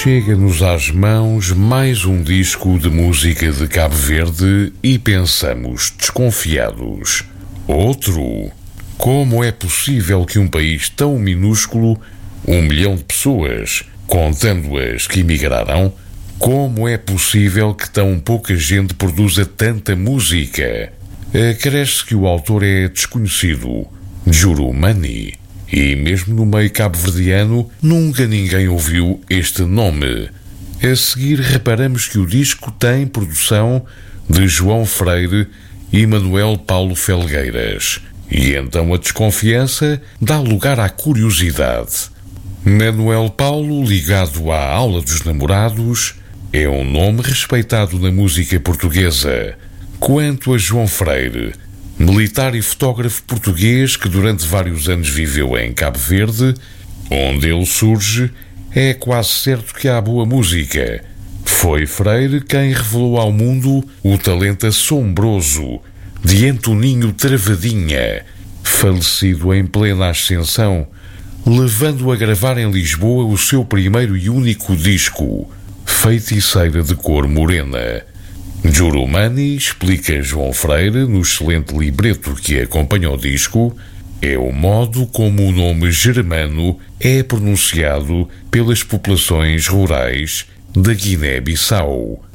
Chega-nos às mãos mais um disco de música de Cabo Verde e pensamos, desconfiados: outro? Como é possível que um país tão minúsculo, 1 milhão de pessoas, contando-as que emigraram, como é possível que tão pouca gente produza tanta música? Acresce que o autor é desconhecido, Jurumani, e mesmo no meio cabo-verdiano nunca ninguém ouviu este nome. A seguir reparamos que o disco tem produção de João Freire e Manuel Paulo Felgueiras, e então a desconfiança dá lugar à curiosidade. Manuel Paulo, ligado à Aula dos Namorados, é um nome respeitado na música portuguesa. Quanto a João Freire, militar e fotógrafo português que durante vários anos viveu em Cabo Verde, onde ele surge, é quase certo que há boa música. Foi Freire quem revelou ao mundo o talento assombroso de Antoninho Travadinha, falecido em plena ascensão, levando a gravar em Lisboa o seu primeiro e único disco, Feiticeira de Cor Morena. Jurumani, explica João Freire no excelente libreto que acompanha o disco, é o modo como o nome germano é pronunciado pelas populações rurais da Guiné-Bissau.